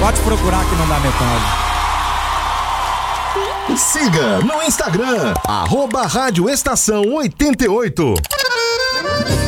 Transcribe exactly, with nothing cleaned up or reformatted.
Pode procurar que não dá metade. Siga no Instagram, arroba Rádio Estação oitenta e oito.